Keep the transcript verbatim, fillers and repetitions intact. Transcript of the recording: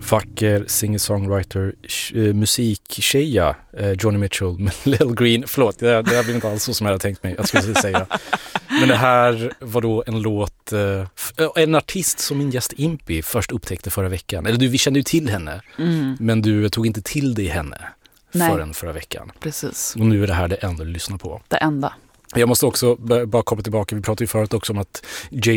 vacker singer-songwriter, uh, musiktjeja, uh, Joni Mitchell med Little Green. Förlåt, det, det blir inte alls så som jag hade tänkt mig. Jag skulle säga. Men det här var då en låt, uh, en artist som min gäst Impi först upptäckte förra veckan. Eller du, vi kände ju till henne, mm. men du tog inte till dig henne Nej. förrän förra veckan. Precis. Och nu är det här det enda du lyssnar på. Det enda. Jag måste också b- bara komma tillbaka, vi pratade ju förut också om att Jay